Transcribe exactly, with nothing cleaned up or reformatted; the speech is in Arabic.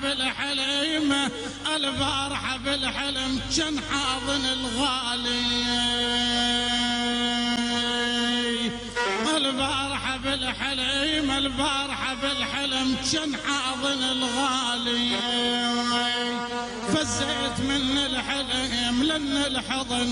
بالحلم البارحة بالحلم كان حاضن الغالي البارحة بالحلم البارحة بالحلم كان حاضن الغالي فزيت من الحلم لن الحضن